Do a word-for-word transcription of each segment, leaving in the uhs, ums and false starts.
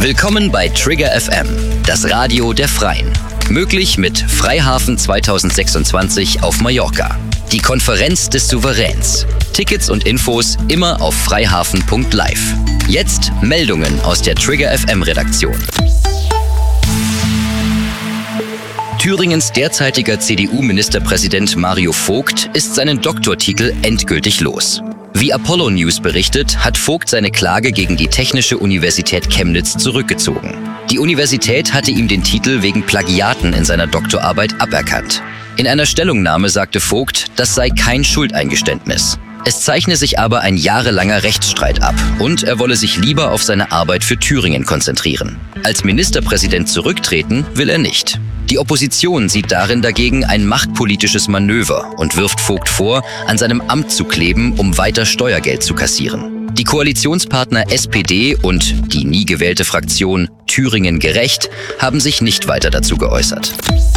Willkommen bei Trigger F M, das Radio der Freien. Möglich mit Freihafen zweitausendsechsundzwanzig auf Mallorca. Die Konferenz des Souveräns. Tickets und Infos immer auf freihafen punkt live. Jetzt Meldungen aus der Trigger F M-Redaktion. Thüringens derzeitiger C D U-Ministerpräsident Mario Vogt ist seinen Doktortitel endgültig los. Wie Apollo News berichtet, hat Vogt seine Klage gegen die Technische Universität Chemnitz zurückgezogen. Die Universität hatte ihm den Titel wegen Plagiaten in seiner Doktorarbeit aberkannt. In einer Stellungnahme sagte Vogt, das sei kein Schuldeingeständnis. Es zeichne sich aber ein jahrelanger Rechtsstreit ab und er wolle sich lieber auf seine Arbeit für Thüringen konzentrieren. Als Ministerpräsident zurücktreten will er nicht. Die Opposition sieht darin dagegen ein machtpolitisches Manöver und wirft Vogt vor, an seinem Amt zu kleben, um weiter Steuergeld zu kassieren. Die Koalitionspartner S P D und die nie gewählte Fraktion Thüringen gerecht haben sich nicht weiter dazu geäußert.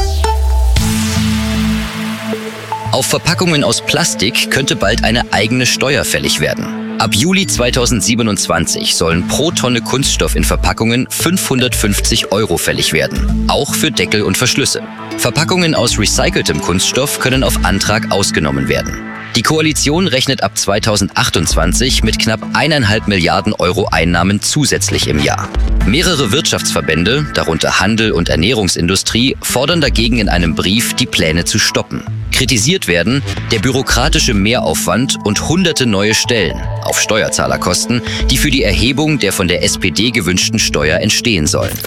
Auf Verpackungen aus Plastik könnte bald eine eigene Steuer fällig werden. Ab Juli zweitausendsiebenundzwanzig sollen pro Tonne Kunststoff in Verpackungen fünfhundertfünfzig Euro fällig werden, auch für Deckel und Verschlüsse. Verpackungen aus recyceltem Kunststoff können auf Antrag ausgenommen werden. Die Koalition rechnet ab zweitausendachtundzwanzig mit knapp eineinhalb Milliarden Euro Einnahmen zusätzlich im Jahr. Mehrere Wirtschaftsverbände, darunter Handel und Ernährungsindustrie, fordern dagegen in einem Brief, die Pläne zu stoppen. Kritisiert werden der bürokratische Mehraufwand und hunderte neue Stellen auf Steuerzahlerkosten, die für die Erhebung der von der S P D gewünschten Steuer entstehen sollen.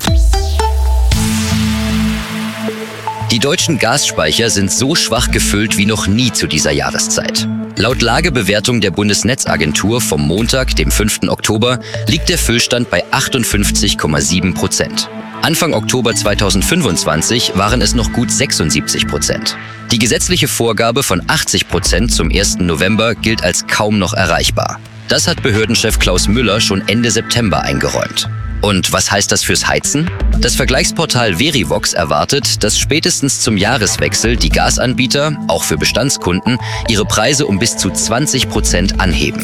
Die deutschen Gasspeicher sind so schwach gefüllt wie noch nie zu dieser Jahreszeit. Laut Lagebewertung der Bundesnetzagentur vom Montag, dem fünften Oktober, liegt der Füllstand bei achtundfünfzig Komma sieben Prozent. Anfang Oktober zweitausendfünfundzwanzig waren es noch gut sechsundsiebzig Prozent. Die gesetzliche Vorgabe von achtzig Prozent zum ersten November gilt als kaum noch erreichbar. Das hat Behördenchef Klaus Müller schon Ende September eingeräumt. Und was heißt das fürs Heizen? Das Vergleichsportal Verivox erwartet, dass spätestens zum Jahreswechsel die Gasanbieter, auch für Bestandskunden, ihre Preise um bis zu zwanzig Prozent anheben.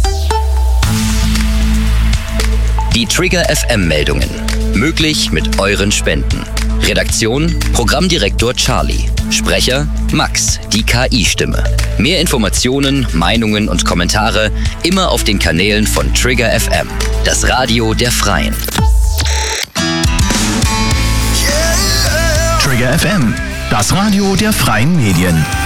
Die Trigger F M-Meldungen. Möglich mit euren Spenden. Redaktion: Programmdirektor Charlie. Sprecher: Max, die K I-Stimme. Mehr Informationen, Meinungen und Kommentare immer auf den Kanälen von Trigger F M, das Radio der Freien. Trigger F M, das Radio der Freien Medien.